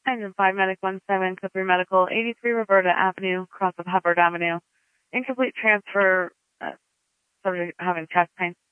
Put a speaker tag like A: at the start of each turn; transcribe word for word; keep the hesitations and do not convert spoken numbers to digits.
A: Engine five, Medic one seven, Code three Medical, eighty-three Roberta Avenue, cross of Hubbard Avenue. Incomplete transfer, uh, subject having chest pain.